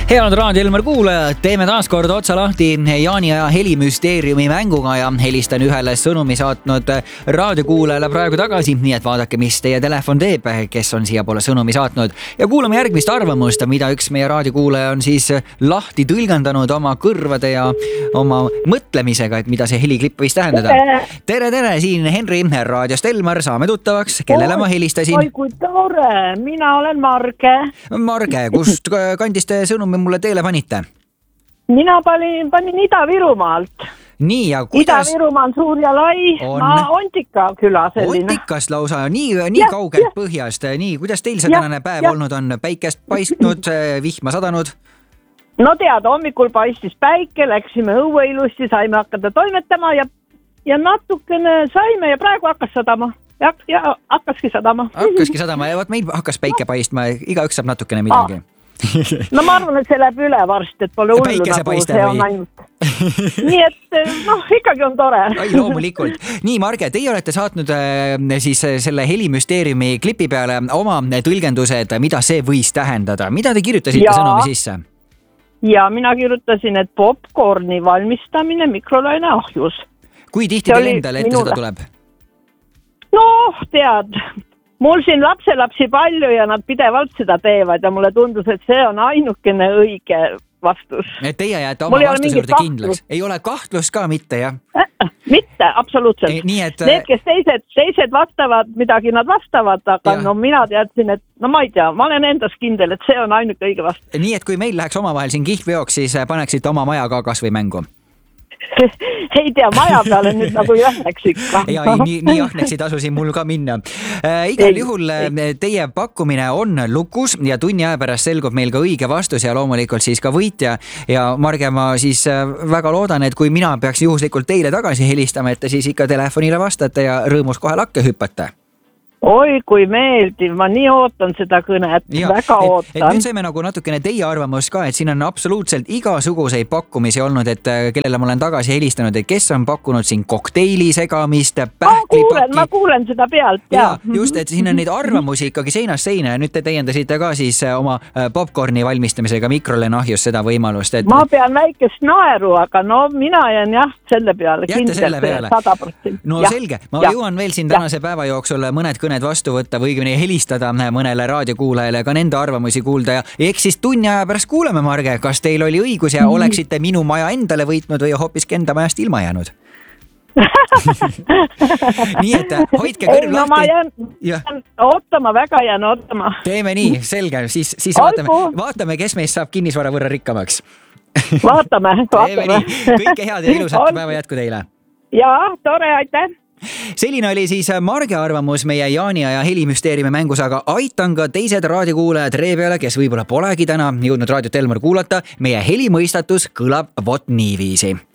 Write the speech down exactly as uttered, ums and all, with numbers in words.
Head Raadio Elmar kuulajad, teeme taas kord otsa lahti Jaani ja helimüsteeriumi mänguga ja helistan ühele sõnumi saatnud raadiokuulajale praegu tagasi, nii et vaadake, mis teie telefon teeb, kes on siia poole sõnumi saatnud ja kuulame järgmist arvamust, mida üks meie raadiokuulaja on siis lahti tõlgendanud oma kõrvade ja oma mõtlemisega, et mida see heliklipp võis tähendada. Tere, tere, siin Henri raadiost Elmar, saame tuttavaks, kellele ma helistasin? Oi, kui tore, mina olen Marge. Marge, kust kandist te sõnumi mulle teele panite? Mina panin, panin Ida-Virumaalt. Nii, ja kuidas? Ida-Virumaa on suur ja lai, on... ma Ontika küla selline. Ontikast lausa, nii, nii ja, kaugelt ja. Põhjast, nii, kuidas teil see ja, tänane päev ja. olnud on? Päikest paistnud, vihma sadanud? No tead, hommikul paistis päike, läksime õue ilusti, saime hakata toimetama ja, ja natukene saime ja praegu hakkas sadama. Ja, ja hakkaski sadama. Hakkaski sadama ja vaat meil hakkas päike paistma, igaüks saab natukene midagi. Ah. No ma arvan, et see läheb üle varsti, et pole hullu nagu see on ainult. Nii et noh, ikkagi on tore. Ai, loomulikult. Nii, Marge, teie olete saatnud siis selle helimüsteeriumi klipi peale oma tõlgendused, mida see võis tähendada. Mida te kirjutasite ja. Sõnumi sisse? Ja mina kirjutasin, et popcorni valmistamine mikrolaine ahjus. Kui tihti teil endale ette minule. Seda tuleb? No, tead... Mul siin lapselapsi palju ja nad pidevalt seda teevad ja mulle tundus, et see on ainukene õige vastus. Et teie jääte oma vastuse juurde kindlaks. Ei ole kahtlust ka mitte, jah? Äh, mitte, absoluutselt. Ei, nii, et... Need, kes teised, teised vastavad, midagi nad vastavad, aga ja. No mina teadsin, et no ma ei tea, ma olen endas kindel, et see on ainuke õige vastus. Nii, et kui meil läheks omavahel siin kihlveoks, siis paneksite oma maja ka kas või mängu? Ei tea, maja peale nüüd nagu jahneks ikka. Ja, nii, nii jahneks ei tasu siin mul ka minna. Äh, igal ei, juhul ei. Teie pakkumine on lukus ja tunni aja pärast selgub meil ka õige vastus ja loomulikult siis ka võitja. Ja Marge, ma siis väga loodan, et kui mina peaks juhuslikult teile tagasi helistama, et te siis ikka telefonile vastate ja rõõmus kohe lakke hüppate. Oi, kui meeldiv, ma nii ootan seda kõnet, ja, väga et, ootan. Et nüüd saime nagu natukene teie arvamus ka, et siin on absoluutselt igasuguseid pakkumisi olnud, et kellele ma olen tagasi helistanud, et kes on pakkunud siin kokteili segamist, pähklipaki. Ma kuulen, ma kuulen seda pealt, ja. Ja, just, et siin on neid arvamusi ikkagi seinast seina ja nüüd te täiendasite ka siis oma popcorni valmistamisega mikrolaineahjus seda võimalust. Et... Ma pean väikest naeru, aga no mina jään jah selle peale. Jätte selle peale. sada protsenti. No ja. Selge, ma ja. Jõuan veel siin tänase ja. Päeva jooksul mõned kõned vastu võtta või õigemini helistada mõnele raadiokuulajale ka nende arvamusi kuulda ja eks siis tunni aja pärast kuuleme, Marge, kas teil oli õigus ja oleksite minu maja endale võitnud või hoopiski enda majast ilma jäänud. Nii, et hoidke kõrv lahti. No ma jään ja. Ootama, väga jään ootama. Teeme nii, selge, siis, siis vaatame, vaatame, kes meist saab kinnisvara võrra rikkamaks. Vaatame, vaatame. Kõike head ja ilusat päeva jätku teile. Jaa, tore, aitäh. Selline oli siis Marge arvamus meie Jaani ja helimüsteeriumi mängus, aga aitan ka teised raadiokuulajad ree peale, kes võib-olla polegi täna jõudnud raadiot Elmar kuulata. Meie helimõistatus kõlab vot niiviisi.